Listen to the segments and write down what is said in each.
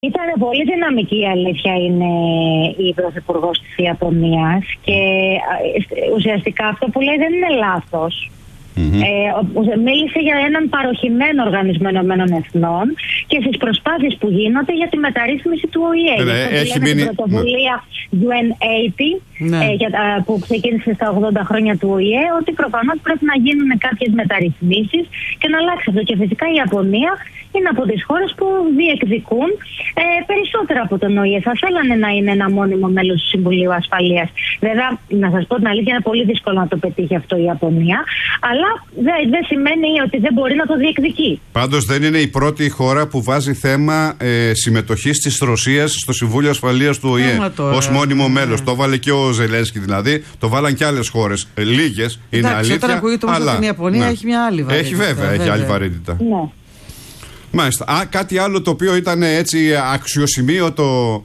Ήταν πολύ δυναμική, η αλήθεια είναι, η πρωθυπουργός της Ιαπωνίας και ουσιαστικά αυτό που λέει δεν είναι λάθος. Μίλησε για έναν παροχημένο οργανισμό Ηνωμένων Εθνών και στις προσπάθειες που γίνονται για τη μεταρρύθμιση του ΟΗΕ. Έχει μείνει την πρωτοβουλία UN80 που ξεκίνησε στα 80 χρόνια του ΟΗΕ, ότι προφανώς πρέπει να γίνουν κάποιες μεταρρυθμίσεις και να αλλάξει αυτό. Και φυσικά η Ιαπωνία είναι από τις χώρες που διεκδικούν περισσότερα από τον ΟΗΕ. Θα θέλανε να είναι ένα μόνιμο μέλος του Συμβουλίου Ασφαλείας. Βέβαια, να σας πω την αλήθεια, είναι πολύ δύσκολο να το πετύχει αυτό η Ιαπωνία, αλλά δεν σημαίνει ότι δεν μπορεί να το διεκδικεί. Πάντως δεν είναι η πρώτη χώρα που βάζει θέμα συμμετοχής της Ρωσίας στο Συμβούλιο Ασφαλείας του ΟΗΕ ως μόνιμο μέλος. Το βάλε και ο Ζελένσκι δηλαδή, το βάλαν και άλλες χώρες. Λίγες, είναι αλήθεια. Όταν ακούγεται όμως ότι η Ιαπωνία έχει μια άλλη βαρύτητα. Έχει βέβαια, έχει άλλη βαρύτητα. Ναι. Μάλιστα. Κάτι άλλο το οποίο ήταν έτσι αξιοσημείωτο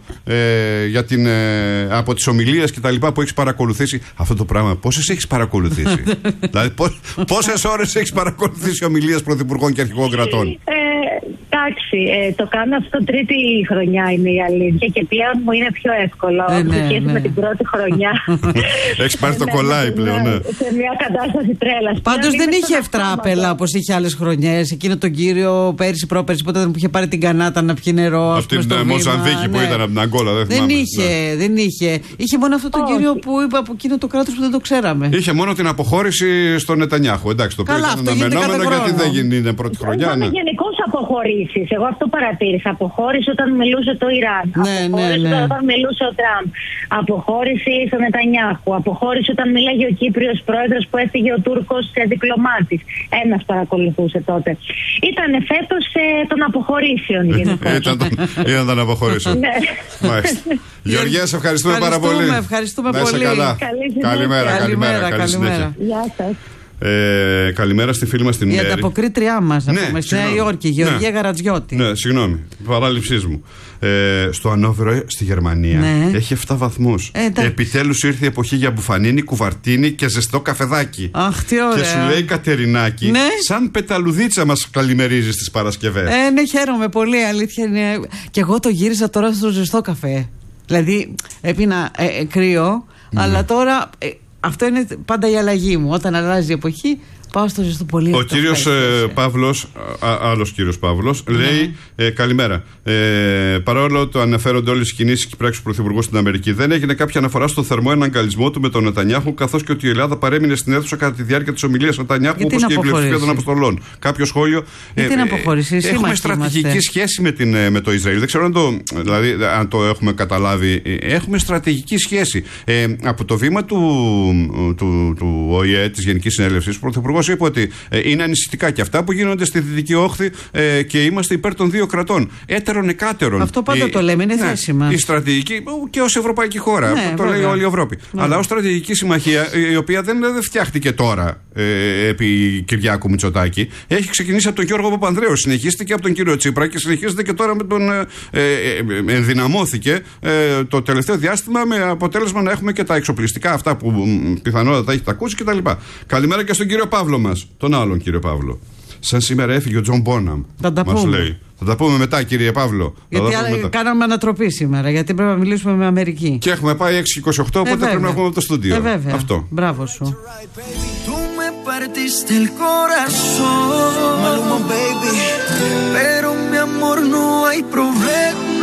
από τις ομιλίες και τα λοιπά που έχεις παρακολουθήσει. Αυτό το πράγμα πόσες έχεις παρακολουθήσει? Δηλαδή πόσες ώρες έχεις παρακολουθήσει ομιλίες πρωθυπουργών και αρχηγών κρατών? Εντάξει, το κάνω αυτό τρίτη χρονιά είναι η αλήθεια και πλέον μου είναι πιο εύκολο σε σχέση με την πρώτη χρονιά. Έχεις πάρει το κολλάι πλέον, ναι. Σε μια κατάσταση τρέλας. Πάντως δεν είχε ευτράπελα όπως είχε άλλες χρονιές. Εκείνο τον κύριο πέρυσι πρόπερσι που είχε πάρει την κανάτα να πιει νερό. Αυτή την Μοζαμβίκη που ήταν από την Αγκόλα, δεν είχε. Είχε μόνο αυτό τον κύριο που είπε από εκείνο το κράτος που δεν το ξέραμε. Είχε μόνο την αποχώρηση στον Νετανιάχου. Εντάξει, το οποίο ήταν αναμενόμενο γιατί δεν είναι πρώτη χρονιά. Γενικώς αποχωρήσεις. Εγώ αυτό παρατήρησα. Αποχώρηση όταν μιλούσε το Ιράν. Αποχώρηση όταν μιλούσε ο Τραμπ. Αποχώρηση στον Νετανιάχου. Αποχώρηση όταν μίλαγε ο Κύπριος πρόεδρος που έφυγε ο Τούρκος διπλωμάτης. Ένας παρακολουθούσε τότε. Ήταν φέτος των αποχωρήσεων γενικώς. Ήταν των αποχωρήσεων. Γεωργία, σε ευχαριστούμε πάρα πολύ. Ευχαριστούμε πολύ. Καλημέρα. Γεια σας. Καλημέρα στη φίλη μας την Μέρη. Η ανταποκρίτριά μας στη Νέα Υόρκη, Γεωργία Γαρατζιώτη. Ναι, συγγνώμη, παράληψής μου. Στο Ανόβερο στη Γερμανία έχει 7 βαθμούς. Επιτέλους ήρθε η εποχή για μπουφανίνι, κουβαρτίνι και ζεστό καφεδάκι. Αχ, τι ωραία. Και σου λέει Κατερινάκη, σαν πεταλουδίτσα μας καλημερίζει στις Παρασκευές. Ναι, χαίρομαι πολύ, αλήθεια είναι. Και εγώ το γύρισα τώρα στο ζεστό καφέ. Δηλαδή, έπινα κρύο, αλλά τώρα. Αυτό είναι πάντα η αλλαγή μου. Όταν αλλάζει η εποχή, πάω στο ζεστό πολύ. Ο κύριος Παύλος, άλλος κύριος Παύλος, λέει καλημέρα. Παρόλο το αναφέρονται όλες οι κινήσεις και πράξεις του Πρωθυπουργού στην Αμερική, δεν έγινε κάποια αναφορά στο θερμό εναγκαλισμό του με τον Νετανιάχου, καθώς και ότι η Ελλάδα παρέμεινε στην αίθουσα κατά τη διάρκεια της ομιλίας Νετανιάχου, όπως και η πλειοψηφία των αποστολών. Κάποιο σχόλιο. Έχουμε στρατηγική σχέση με το Ισραήλ. Δεν ξέρω αν το έχουμε καταλάβει. Έχουμε στρατηγική σχέση. Από το βήμα του ΟΗΕ, της Γενικής Συνέλευσης, ο Πρωθυπουργός είπε ότι είναι ανησυχητικά και αυτά που γίνονται στη Δυτική Όχθη και είμαστε υπέρ των δύο κρατών. Έτερον εκάτερον. Αυτό πάντα το λέμε, είναι θέση μας. Η στρατηγική και ως ευρωπαϊκή χώρα. Το λέει όλη η Ευρώπη. Αλλά ως στρατηγική συμμαχία, η οποία δεν φτιάχτηκε τώρα επί Κυριάκου Μητσοτάκη, έχει ξεκινήσει από τον Γιώργο Παπανδρέου, συνεχίστηκε από τον κύριο Τσίπρα και συνεχίζεται και τώρα με τον. Ενδυναμώθηκε το τελευταίο διάστημα με αποτέλεσμα να έχουμε και τα εξοπλιστικά αυτά που πιθανότατα έχετε ακούσει κτλ. Καλημέρα και στον κύριο Παύλο μας, τον άλλον κύριο Παύλο. Σαν σήμερα έφυγε ο Τζον Μπόναμ. Μας λέει. Θα τα πούμε μετά, κύριε Παύλο. Γιατί κάναμε ανατροπή σήμερα, γιατί πρέπει να μιλήσουμε με Αμερική. Και έχουμε πάει 6:28, οπότε πρέπει να έχουμε από το στούντιο. Αυτό. Μπράβο σου. Maluma, baby, pero mi amor no hay problema.